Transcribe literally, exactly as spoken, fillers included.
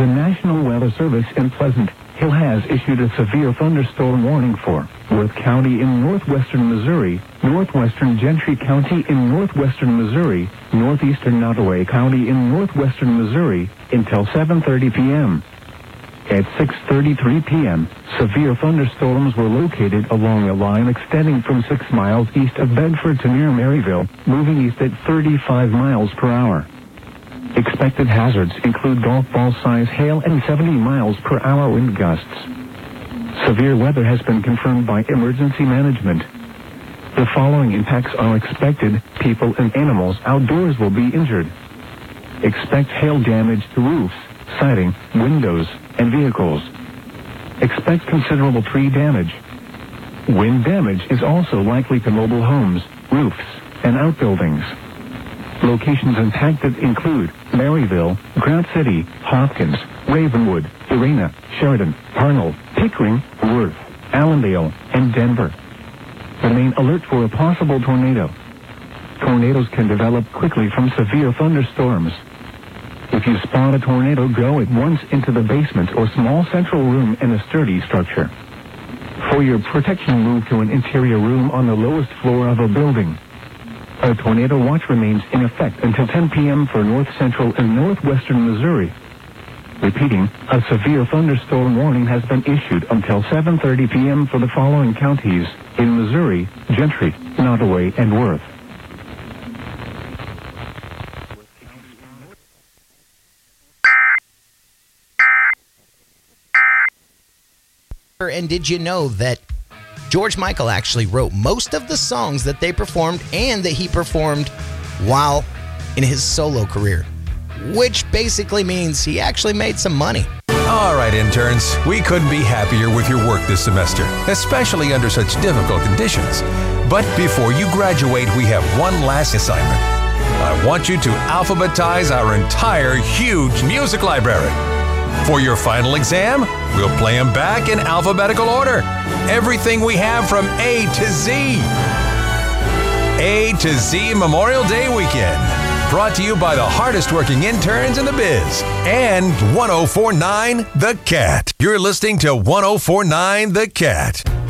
The National Weather Service in Pleasant Hill has issued a severe thunderstorm warning for Worth County in northwestern Missouri, northwestern Gentry County in northwestern Missouri, northeastern Nottoway County in northwestern Missouri, until seven thirty p.m. At six thirty-three p.m., severe thunderstorms were located along a line extending from six miles east of Bedford to near Maryville, moving east at thirty-five miles per hour. Expected hazards include golf ball-size hail and seventy miles per hour wind gusts. Severe weather has been confirmed by emergency management. The following impacts are expected. People and animals outdoors will be injured. Expect hail damage to roofs, siding, windows, and vehicles. Expect considerable tree damage. Wind damage is also likely to mobile homes, roofs, and outbuildings. Locations impacted include Maryville, Grant City, Hopkins, Ravenwood, Irena, Sheridan, Harnell, Pickering, Worth, Allendale, and Denver. Remain alert for a possible tornado. Tornadoes can develop quickly from severe thunderstorms. If you spot a tornado, go at once into the basement or small central room in a sturdy structure. For your protection, move to an interior room on the lowest floor of a building. A tornado watch remains in effect until ten p.m. for north central and northwestern Missouri. Repeating, a severe thunderstorm warning has been issued until seven thirty p.m. for the following counties in Missouri: Gentry, Nottoway, and Worth. And did you know that George Michael actually wrote most of the songs that they performed and that he performed while in his solo career, which basically means he actually made some money. All right, interns, we couldn't be happier with your work this semester, especially under such difficult conditions. But before you graduate, we have one last assignment. I want you to alphabetize our entire huge music library. For your final exam, we'll play them back in alphabetical order. Everything we have from A to Z. A to Z Memorial Day Weekend. Brought to you by the hardest working interns in the biz. And one oh four point nine The Cat. You're listening to one oh four point nine The Cat.